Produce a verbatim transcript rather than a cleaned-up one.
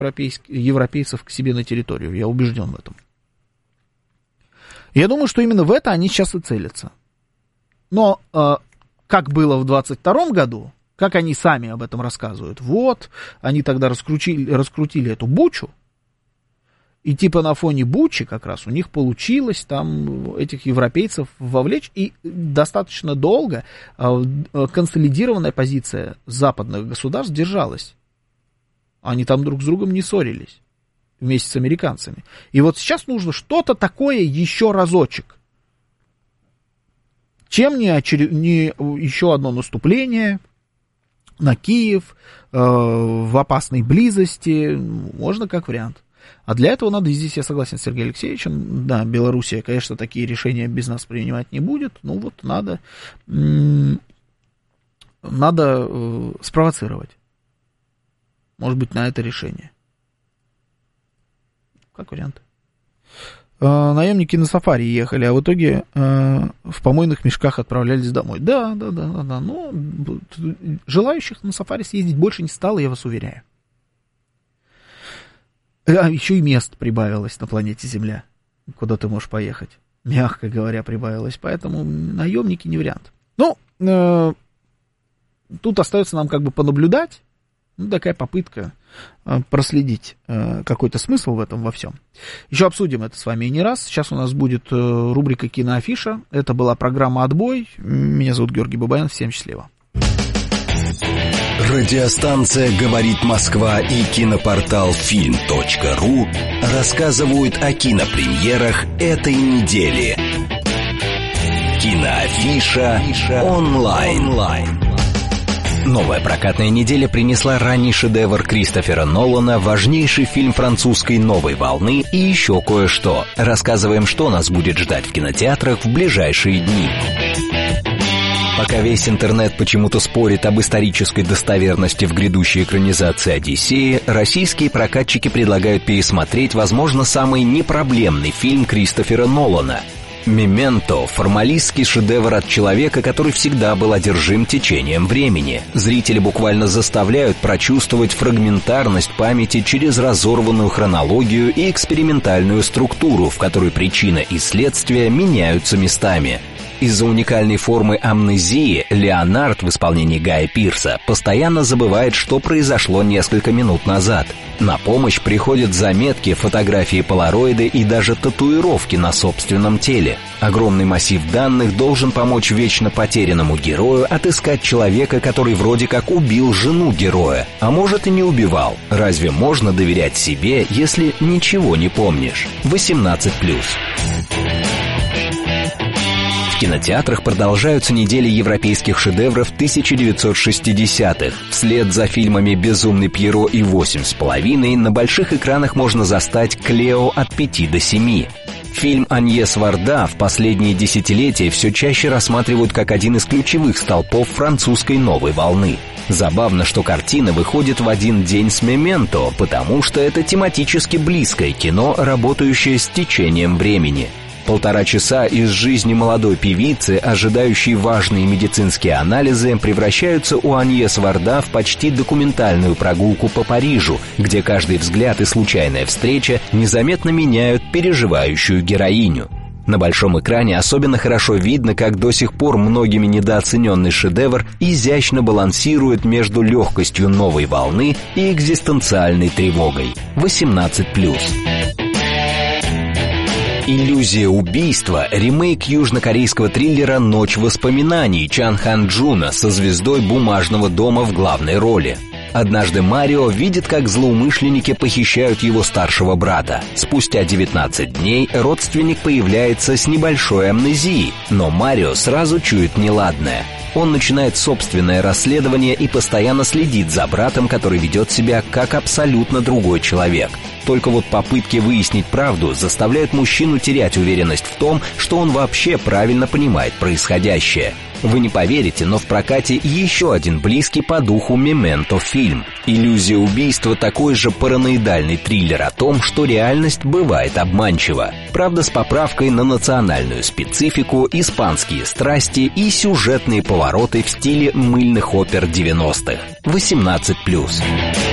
европейцев к себе на территорию. Я убежден в этом. Я думаю, что именно в это они сейчас и целятся. Но э, как было в двадцать втором году, как они сами об этом рассказывают, вот, они тогда раскрутили, раскрутили эту Бучу, и типа на фоне Бучи как раз у них получилось там этих европейцев вовлечь, и достаточно долго э, консолидированная позиция западных государств держалась. Они там друг с другом не ссорились вместе с американцами. И вот сейчас нужно что-то такое еще разочек. Чем не, очер... не еще одно наступление на Киев э, в опасной близости, можно как вариант. А для этого надо, здесь я согласен с Сергеем Алексеевичем, да, Белоруссия, конечно, такие решения без нас принимать не будет, ну вот надо, м- надо э, спровоцировать. Может быть, на это решение. Как вариант. Э, наемники на сафари ехали, а в итоге э, в помойных мешках отправлялись домой. Да, да, да, да, да. Но желающих на сафари съездить больше не стало, я вас уверяю. А еще и мест прибавилось на планете Земля, куда ты можешь поехать. Мягко говоря, прибавилось. Поэтому наемники не вариант. Ну, э, тут остается нам как бы понаблюдать. Ну, такая попытка э, проследить э, какой-то смысл в этом во всем. Еще обсудим это с вами и не раз. Сейчас у нас будет э, рубрика «Киноафиша». Это была программа «Отбой». Меня зовут Георгий Бабаян. Всем счастливо. Радиостанция «Говорит Москва» и кинопортал фильм точка ру рассказывают о кинопремьерах этой недели. Киноафиша онлайн. Новая прокатная неделя принесла ранний шедевр Кристофера Нолана, важнейший фильм французской новой волны и еще кое-что. Рассказываем, что нас будет ждать в кинотеатрах в ближайшие дни. Пока весь интернет почему-то спорит об исторической достоверности в грядущей экранизации «Одиссеи», российские прокатчики предлагают пересмотреть, возможно, самый непроблемный фильм Кристофера Нолана. «Мементо» — формалистский шедевр от человека, который всегда был одержим течением времени. Зрители буквально заставляют прочувствовать фрагментарность памяти через разорванную хронологию и экспериментальную структуру, в которой причина и следствие меняются местами. Из-за уникальной формы амнезии Леонард в исполнении Гая Пирса постоянно забывает, что произошло несколько минут назад. На помощь приходят заметки, фотографии полароиды и даже татуировки на собственном теле. Огромный массив данных должен помочь вечно потерянному герою отыскать человека, который вроде как убил жену героя, а может и не убивал. Разве можно доверять себе, если ничего не помнишь? восемнадцать плюс. В кинотеатрах продолжаются недели европейских шедевров тысяча девятьсот шестидесятых. Вслед за фильмами «Безумный Пьеро» и «Восемь с половиной» на больших экранах можно застать «Клео» от пяти до семи. Фильм Аньес Варда в последние десятилетия все чаще рассматривают как один из ключевых столпов французской новой волны. Забавно, что картина выходит в один день с «Мементо», потому что это тематически близкое кино, работающее с течением времени. Полтора часа из жизни молодой певицы, ожидающей важные медицинские анализы, превращаются у Аньес Варда в почти документальную прогулку по Парижу, где каждый взгляд и случайная встреча незаметно меняют переживающую героиню. На большом экране особенно хорошо видно, как до сих пор многими недооцененный шедевр изящно балансирует между легкостью новой волны и экзистенциальной тревогой. восемнадцать плюс. «Иллюзия убийства» — ремейк южнокорейского триллера «Ночь воспоминаний» Чан Хан Джуна со звездой «Бумажного дома» в главной роли. Однажды Марио видит, как злоумышленники похищают его старшего брата. Спустя девятнадцать дней родственник появляется с небольшой амнезией, но Марио сразу чует неладное. Он начинает собственное расследование и постоянно следит за братом, который ведет себя как абсолютно другой человек. Только вот попытки выяснить правду заставляют мужчину терять уверенность в том, что он вообще правильно понимает происходящее. Вы не поверите, но в прокате еще один близкий по духу «Мементо» фильм. «Иллюзия убийства» — такой же параноидальный триллер о том, что реальность бывает обманчива. Правда, с поправкой на национальную специфику, испанские страсти и сюжетные повороты в стиле мыльных опер девяностых. восемнадцать плюс.